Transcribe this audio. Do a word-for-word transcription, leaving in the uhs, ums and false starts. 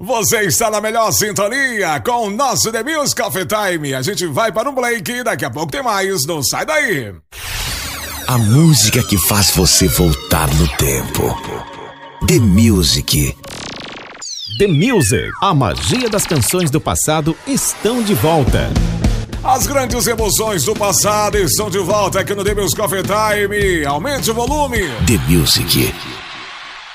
Você está na melhor sintonia com o nosso The Music Coffee Time. A gente vai para um break, daqui a pouco tem mais, não sai daí. A música que faz você voltar no tempo. The Music. The Music. A magia das canções do passado estão de volta. As grandes emoções do passado estão de volta aqui no The Music Coffee Time. Aumente o volume. The Music.